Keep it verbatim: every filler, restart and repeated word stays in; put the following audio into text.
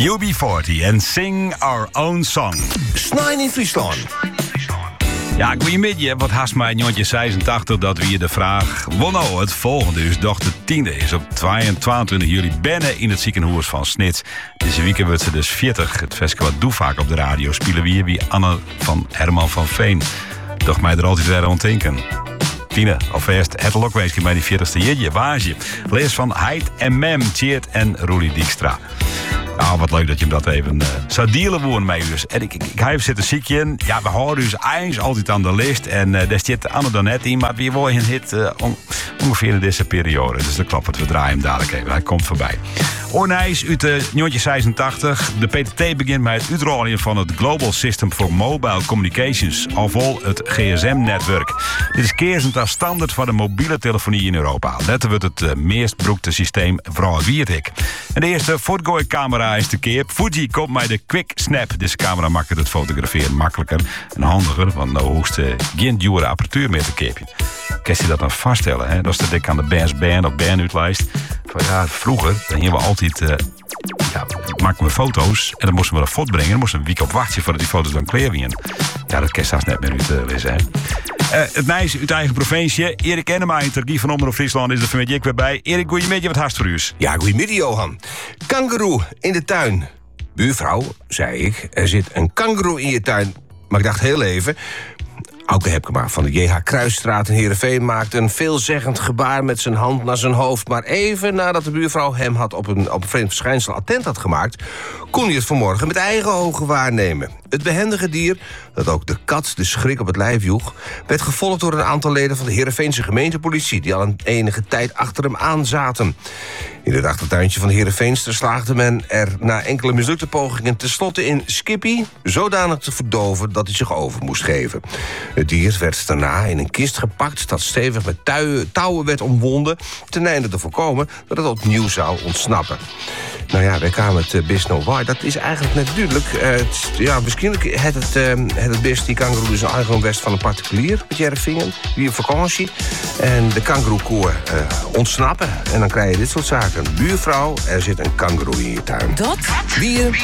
U B veertig en Sing Our Own Song. Snijn in Friesland. Ja, goeiemiddag. Wat haast mij negentien zesentachtig dat we hier de vraag... Wono, het volgende is doch de tiende is op tweeëntwintig juli binnen in het ziekenhuis van Snits. Deze weekend wordt ze dus veertig. Het festival doe vaak op de radio. Spelen we hier wie Anne van Herman van Veen. Doch mij er altijd weer aan denken. Tine, alvast het lokweesje bij die veertigste jeetje. Waasje. Lees van Heid en Mem, Tjeerd en Roelie Dijkstra. Nou, wat leuk dat je hem dat even uh, zou dealen woon mee dus. En ik, ik, ik heb zitten ziekje in. Ja, we houden dus eens altijd aan de lijst. En uh, daar zit Anne dan net in. Maar we worden een hit uh, on, ongeveer in deze periode. Dus dat klopt. We draaien hem dadelijk even. Hij komt voorbij. Ornijs uit uh, negentien zesentachtig. De P T T begint met het uitrollen van het Global System for Mobile Communications. Alvol het G S M-netwerk. Dit is keerzend als standaard voor de mobiele telefonie in Europa. Letten wordt het uh, meest broekte systeem vooral wie het ik. En de eerste voortgooicamera is de keer. Fuji komt met de Quick Snap. Deze camera maakt het fotograferen makkelijker en handiger. Want nou hoeft uh, geen dure apparatuur meer te kepen. Kun je dat dan vaststellen? Hè? Dat is de dik aan de Bands Band of Band uitlijst. Van ja, vroeger dan gingen we altijd... Uh, ja, maakten we foto's en dan moesten we dat voortbrengen. Dan moesten we een week op wachten voordat die foto's dan klaar waren. Ja, dat kan je straks net meer uit uh, lezen. Hè? Uh, het meisje uit eigen provincie. Erik Enema in Turkie van Omroep Friesland is er vanmiddag ik weer bij. Erik, goeiemiddag, wat haast voor u? Ja, goeiemiddag, Johan. Kangeroe in de tuin. Buurvrouw, zei ik, er zit een kangeroe in je tuin. Maar ik dacht heel even... Auke Hepkema van de J H Kruisstraat in Heerenveen maakte een veelzeggend gebaar met zijn hand naar zijn hoofd. Maar even nadat de buurvrouw hem had op een, op een vreemd verschijnsel attent had gemaakt, kon hij het vanmorgen met eigen ogen waarnemen. Het behendige dier, dat ook de kat de schrik op het lijf joeg, werd gevolgd door een aantal leden van de Heerenveense gemeentepolitie, die al een enige tijd achter hem aan zaten. In het achtertuintje van de Heerenveenster slaagde men er na enkele mislukte pogingen tenslotte in Skippy zodanig te verdoven dat hij zich over moest geven. Het dier werd daarna in een kist gepakt dat stevig met tuien, touwen werd omwonden, ten einde te voorkomen dat het opnieuw zou ontsnappen. Nou ja, wij kwamen het uh, best no why. Dat is eigenlijk net duidelijk. Uh, het, ja, misschien het het, uh, het, het best die kangoeroe dus eigenlijk best van een particulier met Jervingen, die op vakantie. En de kangoeroekoer uh, ontsnappen. En dan krijg je dit soort zaken. Buurvrouw, er zit een kangoeroe in je tuin. Dat? Wie